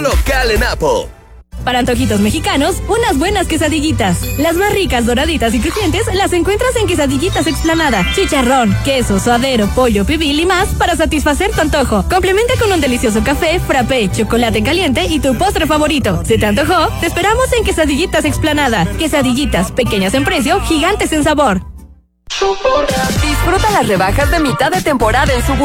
local en Apo. Para antojitos mexicanos, unas buenas quesadillitas. Las más ricas, doraditas y crujientes las encuentras en Quesadillitas Explanada. Chicharrón, queso, suadero, pollo, pibil y más para satisfacer tu antojo. Complementa con un delicioso café, frappé, chocolate caliente y tu postre favorito. ¿Se te antojó? Te esperamos en Quesadillitas Explanada. Quesadillitas, pequeñas en precio, gigantes en sabor. Disfruta las rebajas de mitad de temporada en Suburbia.